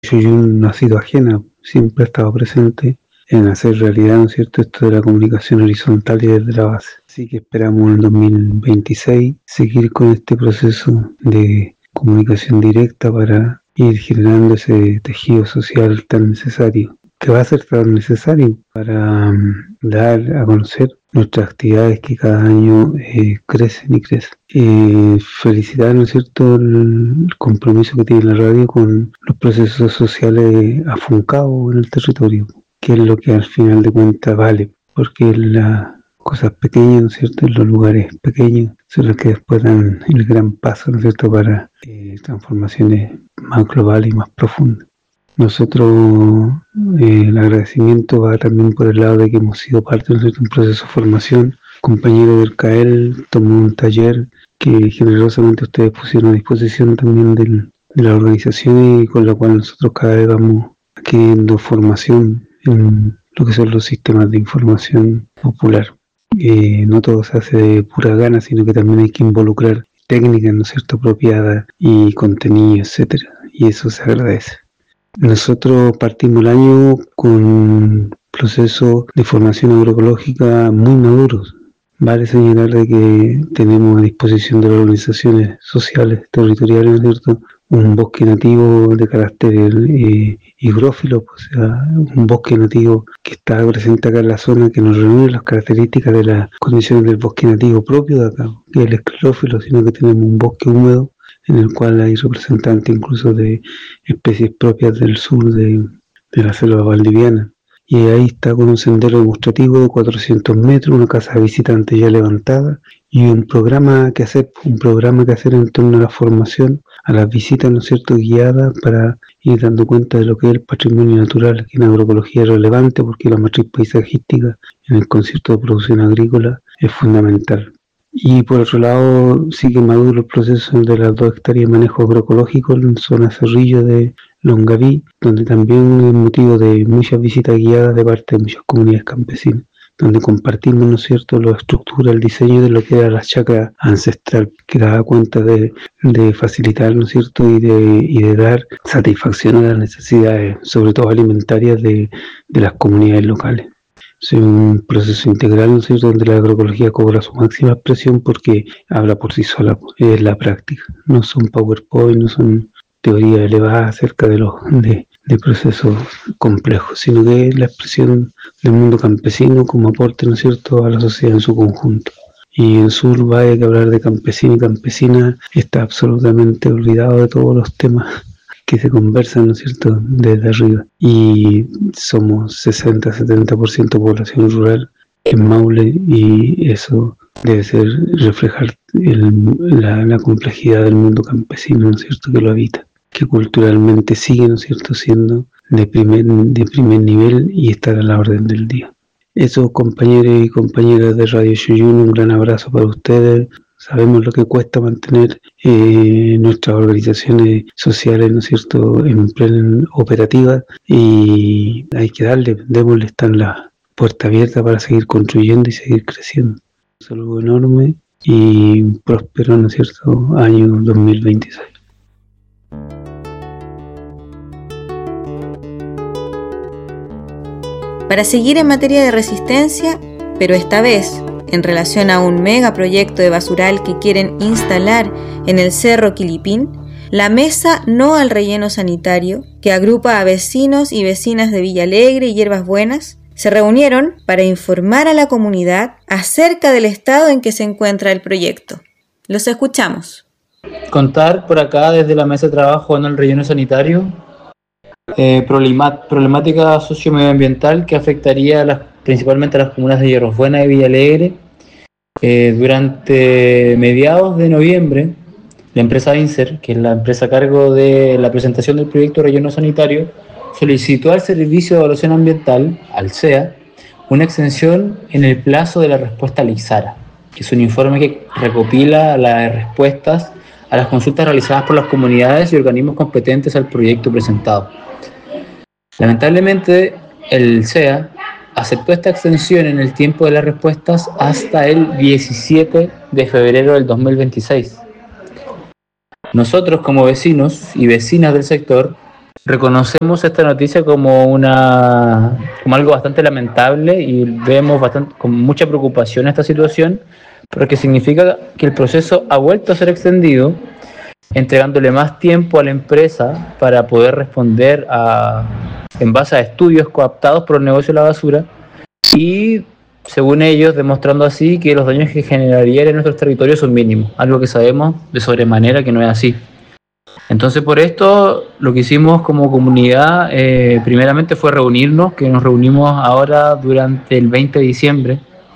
Yuyún no ha sido ajena, siempre ha estado presente en hacer realidad, ¿no es cierto?, esto de la comunicación horizontal y desde la base. Así que esperamos en el 2026 seguir con este proceso de comunicación directa para ir generando ese tejido social tan necesario, que va a ser tan necesario para dar a conocer nuestras actividades que cada año crecen y crecen. Felicitar, ¿no es cierto?, el compromiso que tiene la radio con los procesos sociales afuncados en el territorio, que es lo que al final de cuentas vale, porque las cosas pequeñas, ¿no es cierto?, en los lugares pequeños son las que después dan el gran paso, ¿no es cierto?, para transformaciones más globales y más profundas. Nosotros, el agradecimiento va también por el lado de que hemos sido parte de un proceso de formación. Compañero del CAEL tomó un taller que generosamente ustedes pusieron a disposición también de la organización y con la cual nosotros cada vez vamos adquiriendo formación en lo que son los sistemas de información popular. No todo se hace de pura gana, sino que también hay que involucrar técnicas, ¿no es cierto?, apropiadas y contenido, etcétera, y eso se agradece. Nosotros partimos el año con un proceso de formación agroecológica muy maduros. Vale señalar de que tenemos a disposición de las organizaciones sociales territoriales, ¿no es cierto?, un bosque nativo de carácter higrófilo, o sea, un bosque nativo que está presente acá en la zona, que nos reúne las características de las condiciones del bosque nativo propio de acá, que es el esclerófilo, sino que tenemos un bosque húmedo en el cual hay representantes incluso de especies propias del sur de la selva valdiviana. Y ahí está con un sendero demostrativo de 400 metros, una casa de visitantes ya levantada y un programa que hacer en torno a la formación, a las visitas, ¿no es cierto?, guiadas para ir dando cuenta de lo que es el patrimonio natural, que en agroecología es relevante porque la matriz paisajística en el concierto de producción agrícola es fundamental. Y por otro lado, sigue maduro el proceso de las 2 hectáreas de manejo agroecológico en zona Cerrillo de Longaví, donde también es motivo de muchas visitas guiadas de parte de muchas comunidades campesinas, donde compartimos, ¿no es cierto?, la estructura, el diseño de lo que era la chacra ancestral, que daba cuenta de facilitar, ¿no es cierto?, y de dar satisfacción a las necesidades, sobre todo alimentarias, de las comunidades locales. Es un proceso integral, ¿no es cierto?, donde la agroecología cobra su máxima expresión porque habla por sí sola, es la práctica. No son PowerPoint, no son teorías elevadas acerca de procesos complejos, sino que es la expresión del mundo campesino como aporte, ¿no es cierto?, a la sociedad en su conjunto. Y en Sur, vaya que hablar de campesino y campesina está absolutamente olvidado de todos los temas que se conversan, ¿no es cierto?, desde arriba. Y somos 60-70% población rural en Maule, y eso debe ser reflejar la complejidad del mundo campesino, ¿no es cierto?, que lo habita, que culturalmente sigue, ¿no es cierto?, siendo de primer nivel y estar a la orden del día. Eso, compañeros y compañeras de Radio Xuyún, un gran abrazo para ustedes. Sabemos lo que cuesta mantener nuestras organizaciones sociales, ¿no es cierto?, en plena operativa, y hay que démosle, están las puertas abiertas para seguir construyendo y seguir creciendo. Un saludo enorme y próspero, ¿no es cierto?, año 2026. Para seguir en materia de resistencia, pero esta vez en relación a un megaproyecto de basural que quieren instalar en el Cerro Quilipín, la Mesa No al Relleno Sanitario, que agrupa a vecinos y vecinas de Villa Alegre y Hierbas Buenas, se reunieron para informar a la comunidad acerca del estado en que se encuentra el proyecto. Los escuchamos. Contar por acá desde la Mesa de Trabajo No al Relleno Sanitario, problemática socio-medioambiental que afectaría principalmente a las comunas de Hierbas Buenas y Villa Alegre. Durante mediados de noviembre, la empresa INSER, que es la empresa a cargo de la presentación del proyecto de relleno sanitario, solicitó al Servicio de Evaluación Ambiental, al SEA, una extensión en el plazo de la respuesta al IXARA, que es un informe que recopila las respuestas a las consultas realizadas por las comunidades y organismos competentes al proyecto presentado. Lamentablemente, el SEA aceptó esta extensión en el tiempo de las respuestas hasta el 17 de febrero del 2026. Nosotros, como vecinos y vecinas del sector, reconocemos esta noticia como algo bastante lamentable y vemos con mucha preocupación esta situación, porque significa que el proceso ha vuelto a ser extendido, entregándole más tiempo a la empresa para poder responder en base a estudios coaptados por el negocio de la basura y, según ellos, demostrando así que los daños que generarían en nuestros territorios son mínimos, algo que sabemos de sobremanera que no es así. Entonces, por esto, lo que hicimos como comunidad primeramente fue reunirnos, que nos reunimos ahora durante el 20 de diciembre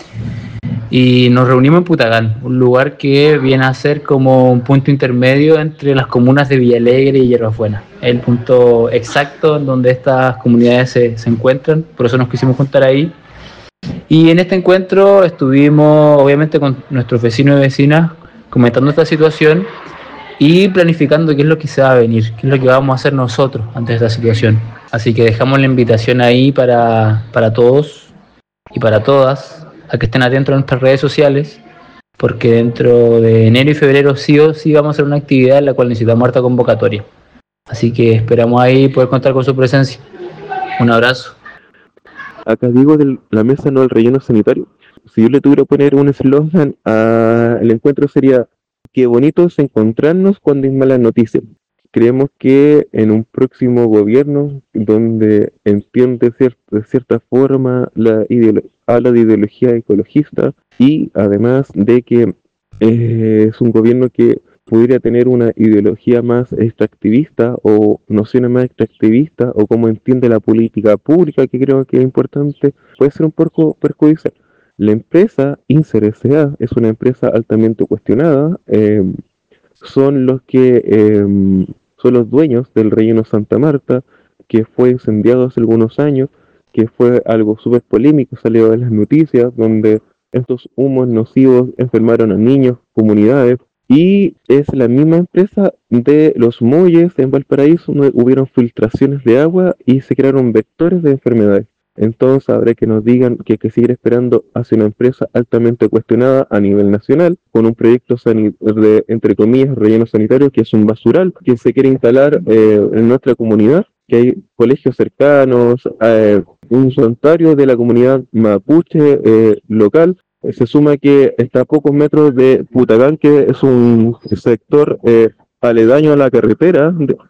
y nos reunimos en Putagán, un lugar que viene a ser como un punto intermedio entre las comunas de Villalegre y Hierbas Buenas. Es el punto exacto en donde estas comunidades se encuentran, por eso nos quisimos juntar ahí. Y en este encuentro estuvimos obviamente con nuestros vecinos y vecinas comentando esta situación y planificando qué es lo que se va a venir, qué es lo que vamos a hacer nosotros ante esta situación. Así que dejamos la invitación ahí para todos y para todas a que estén atentos a nuestras redes sociales, porque dentro de enero y febrero sí o sí vamos a hacer una actividad en la cual necesitamos harta convocatoria. Así que esperamos ahí poder contar con su presencia. Un abrazo. Acá digo de la mesa, no del relleno sanitario. Si yo le tuviera que poner un eslogan al encuentro sería: qué bonito es encontrarnos cuando hay malas noticias. Creemos que en un próximo gobierno donde entiende de cierta forma habla de ideología ecologista y además de que es un gobierno que pudiera tener una ideología más extractivista o nociones más extractivistas o como entiende la política pública, que creo que es importante, puede ser un poco perjudicial. La empresa INSER S.A. es una empresa altamente cuestionada, son los dueños del relleno Santa Marta, que fue incendiado hace algunos años, que fue algo súper polémico, salió de las noticias, donde estos humos nocivos enfermaron a niños, comunidades, y es la misma empresa de los muelles en Valparaíso, donde hubieron filtraciones de agua y se crearon vectores de enfermedades. Entonces habrá que nos digan que hay que seguir esperando hacia una empresa altamente cuestionada a nivel nacional, con un proyecto de, entre comillas, relleno sanitario, que es un basural que se quiere instalar en nuestra comunidad, que hay colegios cercanos, un santuario de la comunidad mapuche local. Se suma que está a pocos metros de Putagán, que es un sector aledaño a la carretera,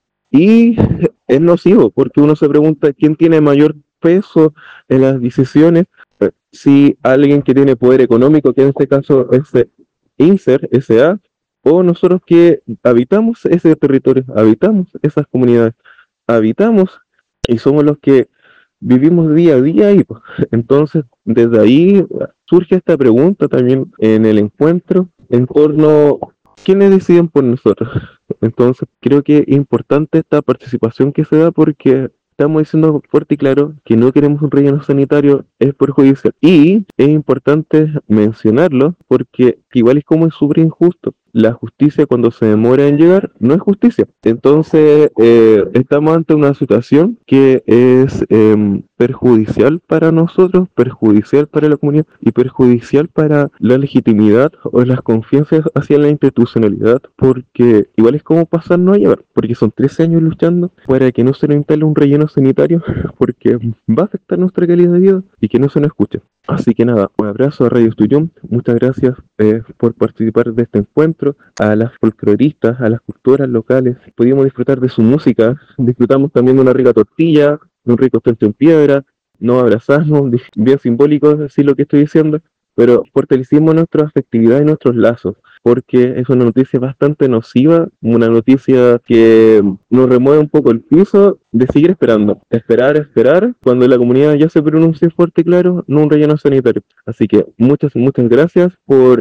y es nocivo, porque uno se pregunta quién tiene mayor peso en las decisiones, si alguien que tiene poder económico, que en este caso es INSER S.A., o nosotros que habitamos ese territorio, habitamos esas comunidades, habitamos y somos los que vivimos día a día ahí. Entonces, desde ahí surge esta pregunta también en el encuentro en torno a quiénes deciden por nosotros. Entonces, creo que es importante esta participación que se da porque estamos diciendo fuerte y claro que no queremos un relleno sanitario, es perjudicial. Y es importante mencionarlo porque igual es como es súper injusto. La justicia cuando se demora en llegar no es justicia. Entonces estamos ante una situación que es perjudicial para nosotros, perjudicial para la comunidad y perjudicial para la legitimidad o las confianzas hacia la institucionalidad, porque igual es como pasarnos a llevar, porque son 13 años luchando para que no se nos instale un relleno sanitario, porque va a afectar nuestra calidad de vida y que no se nos escuche. Así que nada, un abrazo a Radio Estuyón, muchas gracias por participar de este encuentro, a las folcloristas, a las culturas locales, pudimos disfrutar de su música, disfrutamos también de una rica tortilla, de un rico torte en piedra, nos abrazamos, bien simbólico decir lo que estoy diciendo, pero fortalecimos nuestra afectividad y nuestros lazos, porque es una noticia bastante nociva, una noticia que nos remueve un poco el piso de seguir esperando, esperar, cuando la comunidad ya se pronuncie fuerte y claro, no un relleno sanitario. Así que muchas gracias por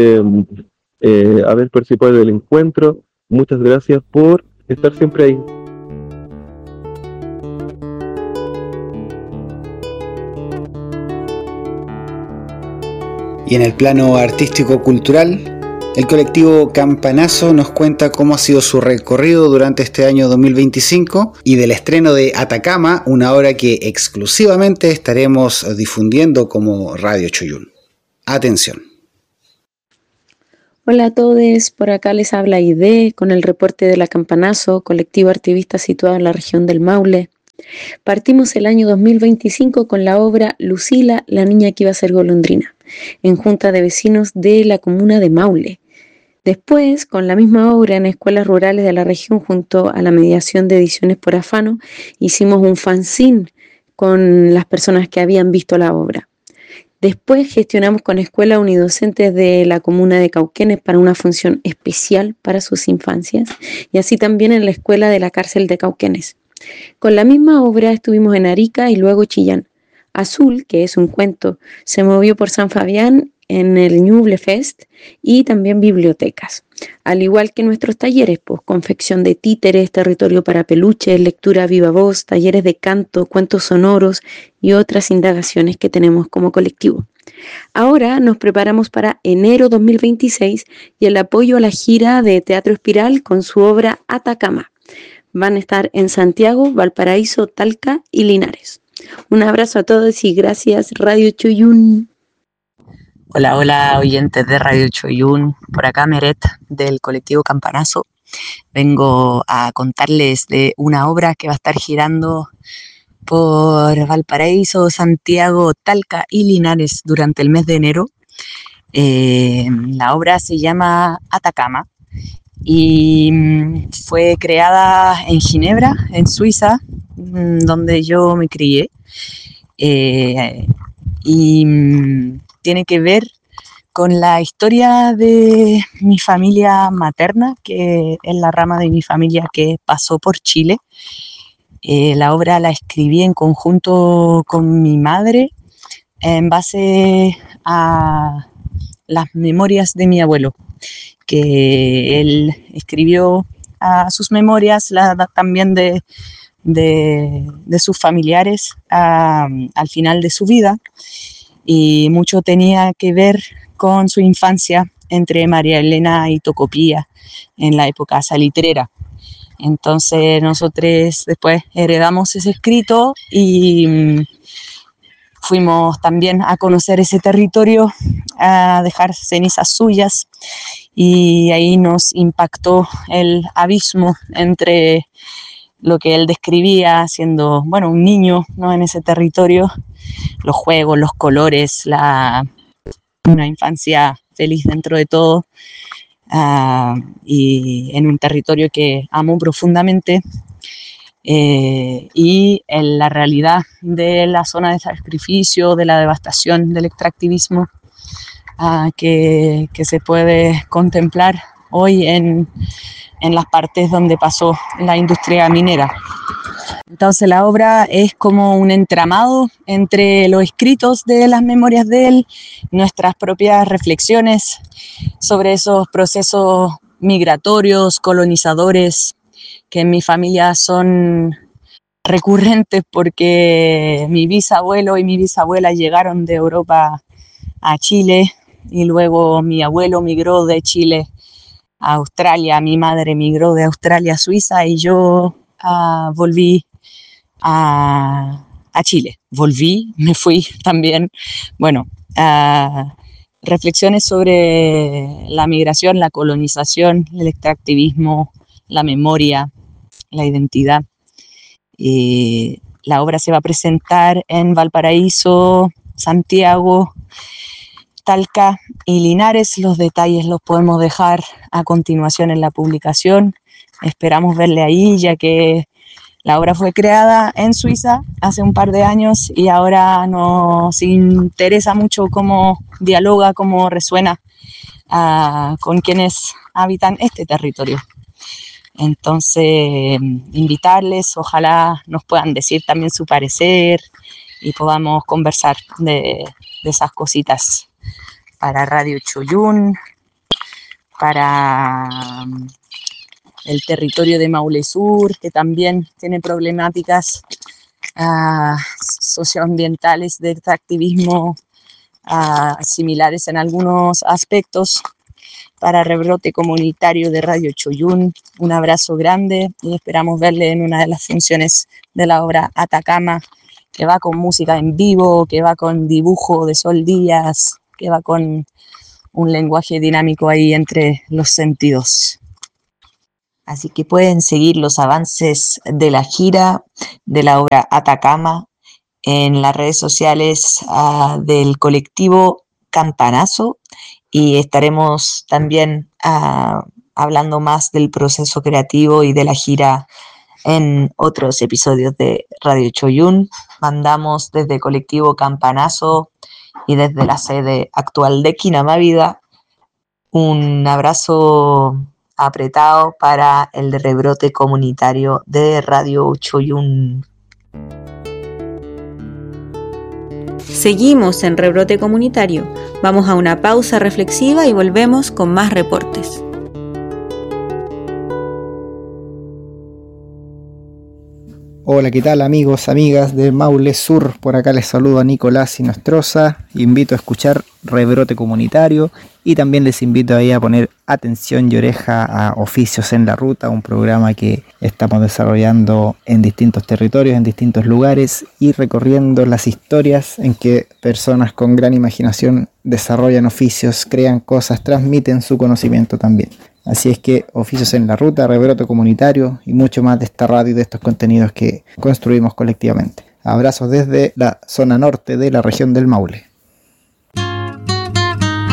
haber participado del encuentro, muchas gracias por estar siempre ahí. Y en el plano artístico-cultural, el colectivo Campanazo nos cuenta cómo ha sido su recorrido durante este año 2025 y del estreno de Atacama, una obra que exclusivamente estaremos difundiendo como Radio Chuyún. Atención. Hola a todos, por acá les habla Aide con el reporte de la Campanazo, colectivo activista situado en la región del Maule. Partimos el año 2025 con la obra Lucila, la niña que iba a ser golondrina, en junta de vecinos de la comuna de Maule. Después, con la misma obra en escuelas rurales de la región, junto a la mediación de Ediciones por Afano, hicimos un fanzine con las personas que habían visto la obra. Después gestionamos con escuelas unidocentes de la comuna de Cauquenes para una función especial para sus infancias, y así también en la escuela de la cárcel de Cauquenes. Con la misma obra estuvimos en Arica y luego Chillán. Azul, que es un cuento, se movió por San Fabián en el Ñuble Fest y también bibliotecas. Al igual que nuestros talleres, pues confección de títeres, territorio para peluches, lectura viva voz, talleres de canto, cuentos sonoros y otras indagaciones que tenemos como colectivo. Ahora nos preparamos para enero 2026 y el apoyo a la gira de Teatro Espiral con su obra Atacama. Van a estar en Santiago, Valparaíso, Talca y Linares. Un abrazo a todos y gracias Radio Choyún. Hola, hola oyentes de Radio Choyún, por acá Meret del colectivo Campanazo. Vengo a contarles de una obra que va a estar girando por Valparaíso, Santiago, Talca y Linares durante el mes de enero. La obra se llama Atacama y fue creada en Ginebra, en Suiza, donde yo me crié. Y tiene que ver con la historia de mi familia materna, que es la rama de mi familia que pasó por Chile. La obra la escribí en conjunto con mi madre en base a las memorias de mi abuelo, que él escribió a sus memorias, también de sus familiares al final de su vida, y mucho tenía que ver con su infancia entre María Elena y Tocopilla en la época salitrera. Entonces nosotros después heredamos ese escrito y fuimos también a conocer ese territorio, a dejar cenizas suyas, y ahí nos impactó el abismo entre lo que él describía siendo, bueno, un niño, ¿no?, en ese territorio, los juegos, los colores, una infancia feliz dentro de todo, y en un territorio que amo profundamente, y en la realidad de la zona de sacrificio, de la devastación, del extractivismo, que se puede contemplar hoy en las partes donde pasó la industria minera. Entonces la obra es como un entramado entre los escritos de las memorias de él, nuestras propias reflexiones sobre esos procesos migratorios, colonizadores, que en mi familia son recurrentes porque mi bisabuelo y mi bisabuela llegaron de Europa a Chile y luego mi abuelo migró de Chile a Australia, mi madre migró de Australia a Suiza y yo volví a Chile. Me fui también. Bueno, reflexiones sobre la migración, la colonización, el extractivismo, la memoria, la identidad. La obra se va a presentar en Valparaíso, Santiago, Talca y Linares. Los detalles los podemos dejar a continuación en la publicación. Esperamos verle ahí, ya que la obra fue creada en Suiza hace un par de años y ahora nos interesa mucho cómo dialoga, cómo resuena con quienes habitan este territorio. Entonces, invitarles, ojalá nos puedan decir también su parecer y podamos conversar de esas cositas. Para Radio Choyún, para el territorio de Maule Sur, que también tiene problemáticas socioambientales de extractivismo similares en algunos aspectos. Para Rebrote Comunitario de Radio Choyún, un abrazo grande y esperamos verle en una de las funciones de la obra Atacama, que va con música en vivo, que va con dibujo de Sol Díaz, que va con un lenguaje dinámico ahí entre los sentidos. Así que pueden seguir los avances de la gira de la obra Atacama en las redes sociales del colectivo Campanazo, y estaremos también hablando más del proceso creativo y de la gira en otros episodios de Radio Choyún. Mandamos desde colectivo Campanazo y desde la sede actual de Quinamávida un abrazo apretado para el rebrote comunitario de Radio Choyún. Seguimos en Rebrote Comunitario. Vamos a una pausa reflexiva y volvemos con más reportes. Hola, ¿qué tal amigos, amigas del Maule Sur? Por acá les saludo a Nicolás y Nostroza. Invito a escuchar Rebrote Comunitario y también les invito ahí a poner atención y oreja a Oficios en la Ruta, un programa que estamos desarrollando en distintos territorios, en distintos lugares y recorriendo las historias en que personas con gran imaginación desarrollan oficios, crean cosas, transmiten su conocimiento también. Así es que Oficios en la Ruta, Rebrote Comunitario y mucho más de esta radio y de estos contenidos que construimos colectivamente. Abrazos desde la zona norte de la región del Maule.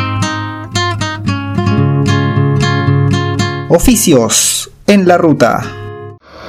Oficios en la Ruta.